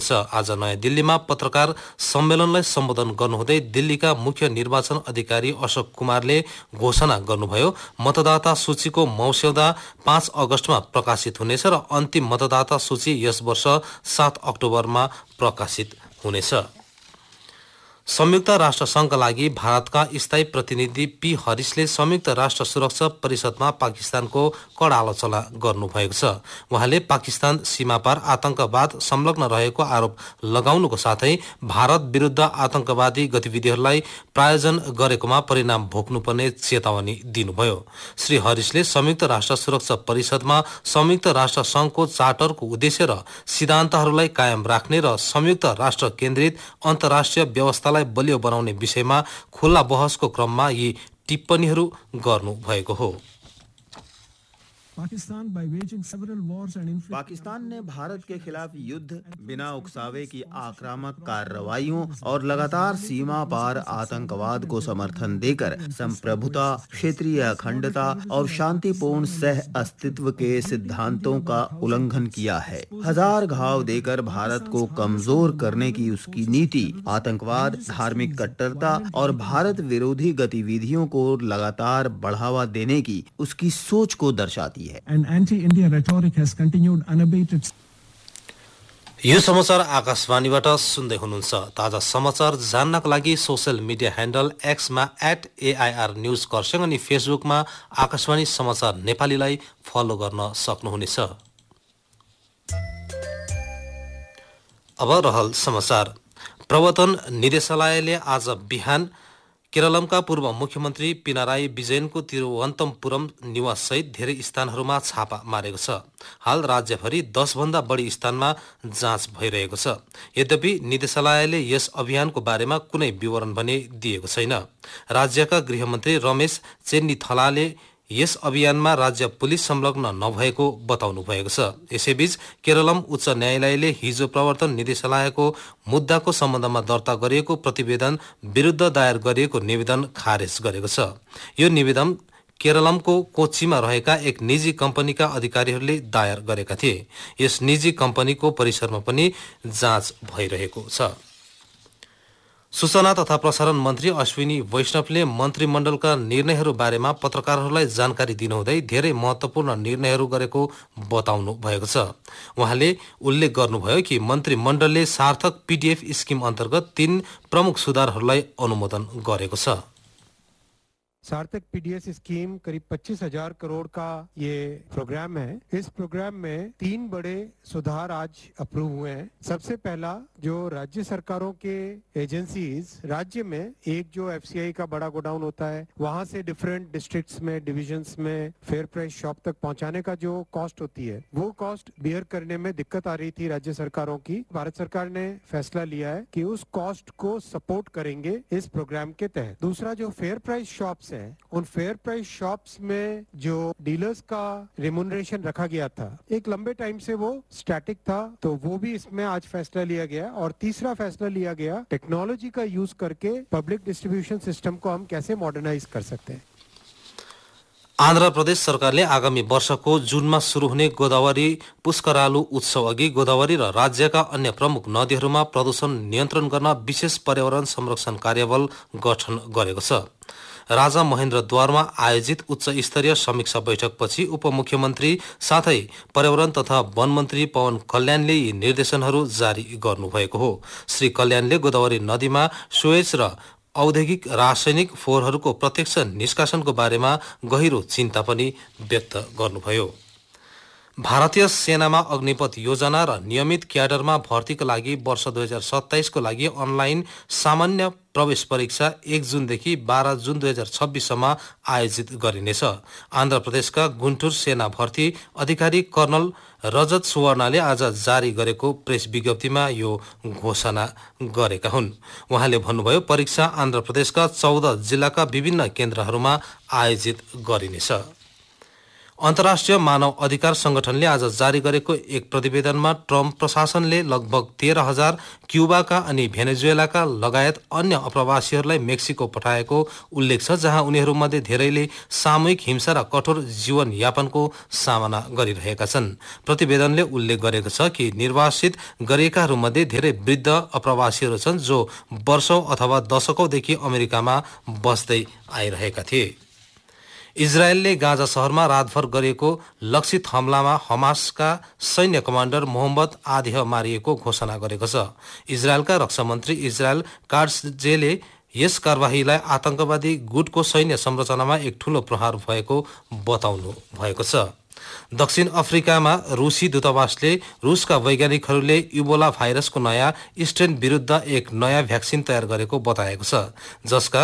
छ। आज नयाँ दिल्लीमा पत्रकार सम्मेलनलाई सम्बोधन गर्नुहुँदै दिल्लीका मुख्य निर्वाचन अधिकारी अशोक कुमारले घोषणा गर्नुभयो, मतदाता सूचीको मौस्यौदा 5 अगस्तमा प्रकाशित हुनेछ र अन्तिम मतदाता सूची यस वर्ष 7 अक्टोबरमा प्रकाशित हुनेछ। संयुक्त राष्ट्र संघका लागि भारतका स्थायी प्रतिनिधि पी हरिसले संयुक्त राष्ट्र सुरक्षा परिषदमा पाकिस्तानको कडा आलोचना गर्नुभएको छ। उहाँले पाकिस्तान सीमापार आतंकवाद संलग्न रहेको आरोप लगाउनुको साथै भारत विरुद्ध आतंकवादी गतिविधिहरूलाई प्रायोजन गरेकोमा परिणाम भोग्नुपर्ने चेतावनी दिनुभयो। श्री हरिसले संयुक्त राष्ट्र सुरक्षा परिषदमा संयुक्त राष्ट्र संघको चार्टरको उद्देश्य र सिद्धान्तहरूलाई कायम राख्ने र संयुक्त राष्ट्र केन्द्रित अन्तर्राष्ट्रिय व्यवस्थालाई बलियो बनाउने विषयमा खुल्ला बहसको क्रममा यी टिप्पणीहरू गर्नुभएको हो। पाकिस्तान ने भारत के खिलाफ युद्ध, बिना उकसावे की आक्रामक कार्रवाइयों और लगातार सीमा पार आतंकवाद को समर्थन देकर संप्रभुता, क्षेत्रीय अखंडता और शांतिपूर्ण सह अस्तित्व के सिद्धांतों का उल्लंघन किया है। हजार घाव देकर भारत को कमजोर करने की उसकी नीति आतंकवाद, धार्मिक कट्टरता और भारत विरोधी गतिविधियों को लगातार बढ़ावा देने की उसकी सोच को दर्शाती है। And anti-India rhetoric has continued unabated. यो समाचार आकाशवाणीबाट सुन्दै हुनुहुन्छ। ताजा समाचार जान्नका लागि social media handle एक्समा @AIR news Kurseong अनि फेसबुकमा आकाशवाणी समाचार नेपालीलाई फलो गर्न सक्नुहुनेछ। अब रहल समाचार। प्रवर्तन निर्देशालयले आज बिहान केरलमका पूर्व मुख्यमन्त्री पिनाराई विजयनको तिरुवनन्तपुरम निवाससहित धेरै स्थानहरूमा छापा मारेको छ। हाल राज्यभरि 10 भन्दा बढी स्थानमा जाँच भइरहेको छ। यद्यपि निर्देशालयले यस अभियानको बारेमा कुनै विवरण भने दिएको छैन। राज्यका गृहमन्त्री रमेश चेन्निथलाले यस अभियानमा राज्य पुलिस संलग्न नभएको बताउनु भएको छ। यसैबीच केरलम उच्च न्यायालयले हिजो प्रवर्तन निर्देशालयको मुद्दाको सम्बन्धमा दर्ता गरिएको प्रतिवेदन विरुद्ध दायर गरिएको निवेदन खारेज गरेको छ। यो निवेदन केरलमको कोच्चीमा रहेका एक निजी कम्पनीका अधिकारीहरूले दायर गरेका थिए। यस निजी कम्पनीको परिसरमा पनि जाँच भइरहेको छ। सूचना तथा प्रसारण मन्त्री अश्विनी वैष्णवले मन्त्रीमण्डलका निर्णयहरू बारेमा पत्रकारहरूलाई जानकारी दिनुहुँदै धेरै महत्वपूर्ण निर्णयहरू गरेको बताउनु भएको छ। उहाँले उल्लेख गर्नुभयो कि मन्त्रीमण्डलले सार्थक पीडीएफ स्किम अन्तर्गत 3 प्रमुख सुधारहरूलाई अनुमोदन गरेको छ। सार्थक पीडीएस स्कीम करीब 25,000 करोड़ का ये प्रोग्राम है। इस प्रोग्राम में 3 बड़े सुधार आज अप्रूव हुए हैं। सबसे पहला, जो राज्य सरकारों के एजेंसीज राज्य में एक जो एफसीआई का बड़ा गोडाउन होता है, वहां से डिफरेंट डिस्ट्रिक्ट्स में, डिविजन्स में फेयर प्राइस शॉप तक पहुंचाने का जो कॉस्ट होती है, वो कॉस्ट बियर करने में दिक्कत आ रही थी राज्य सरकारों की। भारत सरकार ने फैसला लिया है कि उस कॉस्ट को सपोर्ट करेंगे इस प्रोग्राम के तहत। दूसरा, जो फेयर प्राइस शॉप्स है, उन फेयर प्राइस शॉप्स में जो डीलर्स का रेम्यूनरेशन रखा गया था, एक लंबे टाइम से वो स्टैटिक था, तो वो भी इसमें आज फैसला लिया गया। और तीसरा फैसला लिया गया, टेक्नोलॉजी का यूज करके पब्लिक डिस्ट्रीब्यूशन सिस्टम को हम कैसे मॉडर्नाइज कर सकते हैं। आन्ध्र प्रदेश सरकारले आगामी वर्षको जुनमा सुरु हुने गोदावरी पुष्करालु उत्सव अघि गोदावरी र राज्यका अन्य प्रमुख नदीहरूमा प्रदूषण नियन्त्रण गर्न विशेष पर्यावरण संरक्षण कार्यबल गठन गरेको छ। राजा महेन्द्रद्वारमा आयोजित उच्च स्तरीय समीक्षा बैठकपछि उपमुख्यमन्त्री साथै पर्यावरण तथा वन मन्त्री पवन कल्याणले यी निर्देशनहरू जारी गर्नुभएको हो। श्री कल्याणले गोदावरी नदीमा सुएज र औद्योगिक रासायनिक फोहोरहरूको प्रत्यक्ष निष्कासनको बारेमा गहिरो चिन्ता पनि व्यक्त गर्नुभयो। भारतीय सेनामा अग्निपथ योजना र नियमित क्याडरमा भर्तीका लागि वर्ष 2027 को लागि अनलाइन सामान्य प्रवेश परीक्षा 1 जुनदेखि 12 जुन 2026 सम्म आयोजित गरिनेछ। आन्ध्र प्रदेशका गुन्टुर सेना भर्ती अधिकारी कर्नल रजत सुवर्णाले आज जारी गरेको प्रेस विज्ञप्तिमा यो घोषणा गरेका हुन्। उहाँले भन्नुभयो, परीक्षा आन्ध्र प्रदेशका 14 जिल्लाका विभिन्न केन्द्रहरूमा आयोजित गरिनेछ। अन्तर्राष्ट्रिय मानव अधिकार संगठनले आज जारी गरेको एक प्रतिवेदनमा ट्रम्प प्रशासनले लगभग 13,000 क्युबाका अनि भेनेजुएलाका लगायत अन्य अप्रवासीहरूलाई मेक्सिको पठाएको उल्लेख छ, जहाँ उनीहरूमध्ये धेरैले सामूहिक हिंसा र कठोर जीवनयापनको सामना गरिरहेका छन्। प्रतिवेदनले उल्लेख गरेको छ कि निर्वासित गरिएकाहरूमध्ये धेरै वृद्ध अप्रवासीहरू छन् जो वर्षौं अथवा दशकौंदेखि अमेरिकामा बस्दै आइरहेका थिए। इजरायलले गाजा शहरमा रातभर गरेको लक्षित हमलामा हमासका सैन्य कमान्डर मोहम्मद आदेह मारिएको घोषणा गरेको छ। इजरायलका रक्षा मन्त्री इजरायल काट्जले यस कारबाहीलाई आतंकवादी गुटको सैन्य संरचनामा एक ठूलो प्रहार भएको बताउनु भएको छ। दक्षिण अफ्रिकामा रुसी दूतावासले रुसका वैज्ञानिकहरूले इबोला भाइरसको नयाँ स्ट्रेन विरुद्ध एक नयाँ भ्याक्सिन तयार गरेको बताएको छ, जसका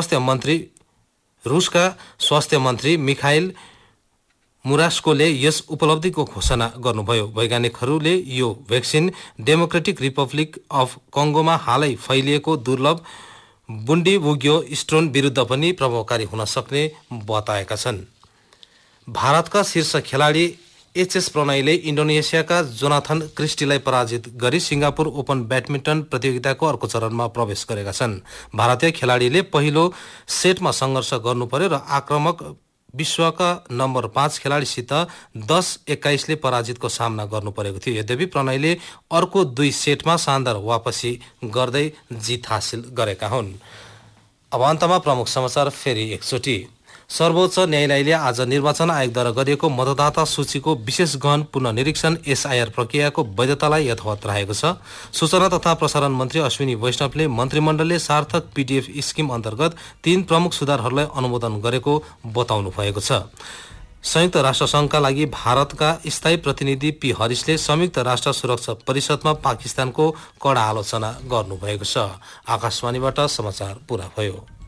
रुसका स्वास्थ्य मन्त्री मिखाइल मुरास्कोले यस उपलब्धिको घोषणा गर्नुभयो। वैज्ञानिकहरूले यो भ्याक्सिन डेमोक्रेटिक रिपब्लिक अफ कङ्गोमा हालै फैलिएको दुर्लभ बुन्डीबुग्यो स्ट्रेन विरुद्ध पनि प्रभावकारी हुन सक्ने बताएका छन्। भारतका शीर्ष खेलाडी एचएस प्रणयले इन्डोनेसियाका जोनाथन क्रिस्टीलाई पराजित गरी सिंगापुर ओपन ब्याडमिन्टन प्रतियोगिताको अर्को चरणमा प्रवेश गरेका छन्। भारतीय खेलाडीले पहिलो सेटमा सङ्घर्ष गर्नुपर्यो र आक्रामक विश्वका नम्बर 5 खेलाडीसित 10-21 ले पराजितको सामना गर्नुपरेको थियो। यद्यपि प्रणयले अर्को 2 सेटमा शानदार वापसी गर्दै जित हासिल गरेका हुन्। अब अन्तमा प्रमुख समाचार फेरि एकचोटि। सर्वोच्च न्यायालयले आज निर्वाचन आयोगद्वारा गरिएको मतदाता सूचीको विशेष गहन पुनर्निरीक्षण एसआईआर प्रक्रियाको वैधतालाई यथावत राखेको छ। सूचना तथा प्रसारण मन्त्री अश्विनी वैष्णवले मन्त्रीमण्डलले सार्थक पीडीएफ स्किम अन्तर्गत 3 प्रमुख सुधारहरूलाई अनुमोदन गरेको बताउनु भएको छ। संयुक्त राष्ट्रसङ्घका लागि भारतका स्थायी प्रतिनिधि पी हरिसले संयुक्त राष्ट्र सुरक्षा परिषदमा पाकिस्तानको कडा आलोचना गर्नुभएको छ। आकाशवाणीबाट समाचार पूरा भयो।